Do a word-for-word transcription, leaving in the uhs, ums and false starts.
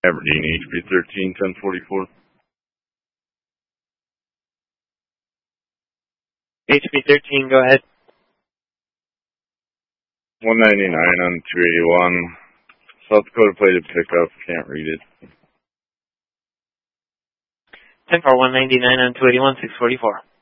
Aberdeen, H P thirteen, ten forty-four. H P thirteen, go ahead. one ninety-nine on two eighty-one. South Dakota plated pickup, can't read it. ten four, one ninety-nine on two eighty-one, six forty-four.